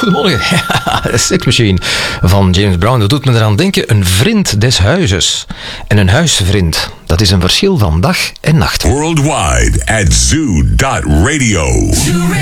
Goedemorgen. Sex Machine van James Brown. Dat doet me eraan denken. Een vriend des huizes. En een huisvriend. Dat is een verschil van dag en nacht. Worldwide at zoo.radio.